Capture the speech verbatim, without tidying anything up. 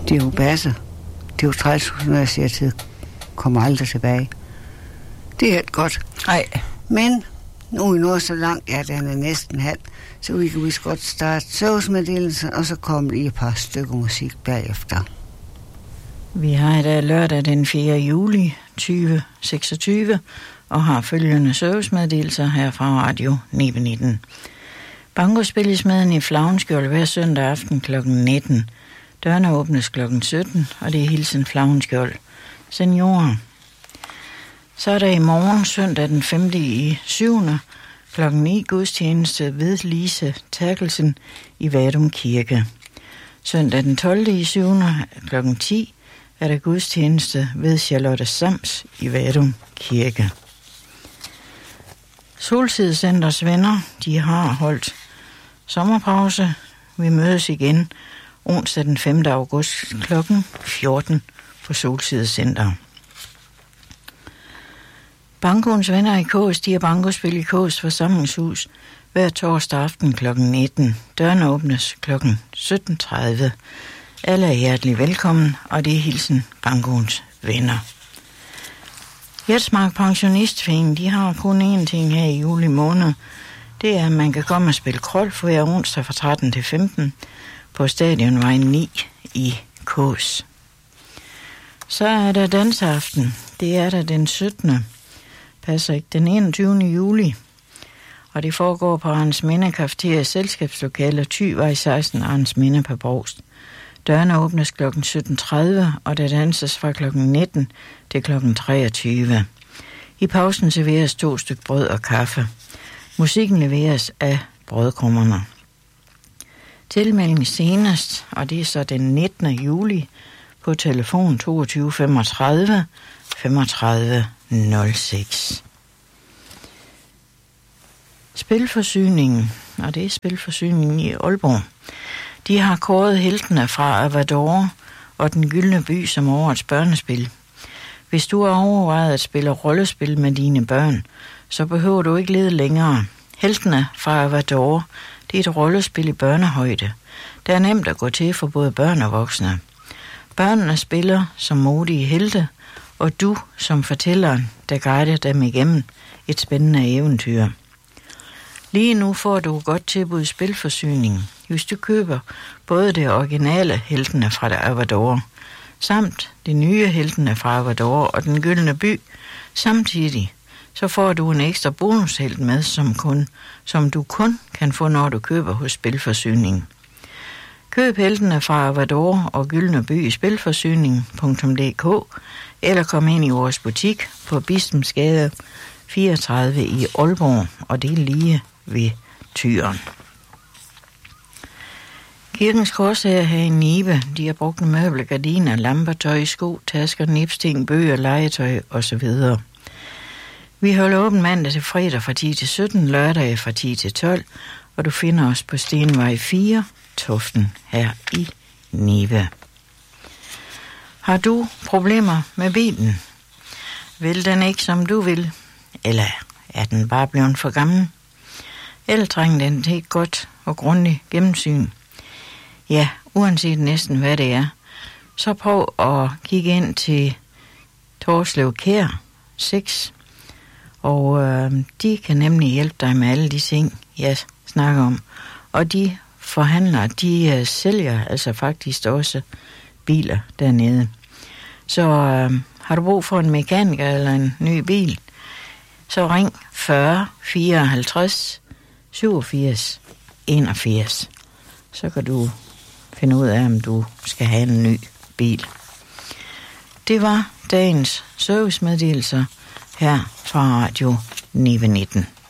Det er jo basser. Det er jo træls, når jeg siger til, kommer aldrig tilbage. Det er helt godt. Nej. Men nu er vi nået så langt, ja, den er næsten halv, så vi kan vist godt starte servicemeddelelsen, og så kommer lige et par stykker musik bagefter. Vi har i dag lørdag den fjerde juli tyve seksogtyve, og har følgende servicemeddelelser her fra Radio ni nitten. Banko spilles med i Flagenskjold hver søndag aften klokken nitten. Dørene åbnes klokken sytten, og det er hilsen Flagenskjold. Seniorer. Så er der i morgen søndag den femte i syvende klokken ni gudstjeneste ved Lise Terkelsen i Vadum Kirke. Søndag den tolvte i syvende klokken ti er der gudstjeneste ved Charlotte Sams i Vadum Kirke. Solsidecenters venner, de har holdt sommerpause. Vi mødes igen onsdag den femte august klokken fjorten på Solsidecenter. Bankoens venner i Kås, de har bankospil i Kås forsamlingshus hver torsdag aften klokken nitten. Dørene åbnes klokken sytten tredive. Alle er hjertelig velkommen, og det er hilsen Bankoens venner. Jetsmark Pensionistforening, de har kun én ting her i juli måned. Det er, at man kan komme og spille krol for hver onsdag fra tretten til femten på Stadionvej ni i Kås. Så er der danseaften. Det er der den syttende Passer ikke. Den enogtyvende juli. Og det foregår på Arns Minde Cafeteria Selskabslokaler Thyvej seksten, Arns Minde på Brovst. Dørene åbnes klokken sytten tredive, og der danses fra klokken nitten til klokken treogtyve. I pausen serveres to stykker brød og kaffe. Musikken leveres af brødkrummerne. Tilmelding senest, og det er så den nittende juli, på telefon toogtyve femogtredive femogtredive nul seks. Spilforsyningen, og det er Spilforsyningen i Aalborg. De har kåret heltene fra Avador og Den Gyldne By som årets børnespil. Hvis du har overvejet at spille rollespil med dine børn, så behøver du ikke lede længere. Heltene fra Avador, det er et rollespil i børnehøjde. Det er nemt at gå til for både børn og voksne. Børnene spiller som modige helte, og du som fortælleren, der guider dem igennem et spændende eventyr. Lige nu får du et godt tilbud Spilforsyning, hvis du køber både det originale heltene fra Avador, samt det nye heltene fra Avador og Den Gyldne By. Samtidig så får du en ekstra bonushelt med, som, kun, som du kun kan få, når du køber hos Spilforsyning. Køb heltene fra Avador og Gyldne By i spilforsyning punktum d k eller kom ind i vores butik på Bispensgade fireogtredive i Aalborg, og det er lige ved Tyren. Kirkens Korsager her i Nibe, de har brugt møbler, gardiner, lamper, tøj, sko, tasker, nipsting, bøger, legetøj osv. Vi holder åben mandag til fredag fra ti til sytten, lørdag fra ti til tolv, og du finder os på Stenvej fire, Toften her i Nibe. Har du problemer med bilen? Vil den ikke, som du vil? Eller er den bare blevet for gammel? Eller trænger den til et godt og grundigt gennemsyn? Ja, uanset næsten hvad det er, så prøv at kigge ind til Torslev Kær seks, og øh, de kan nemlig hjælpe dig med alle de ting, jeg snakker om. Og de forhandlere, de øh, sælger altså faktisk også biler dernede. Så øh, har du brug for en mekaniker eller en ny bil, så ring fyrre fireoghalvtreds syvogfirs enogfirs. Så kan du finde ud af, om du skal have en ny bil. Det var dagens servicemeddelelser her fra Radio ni nitten.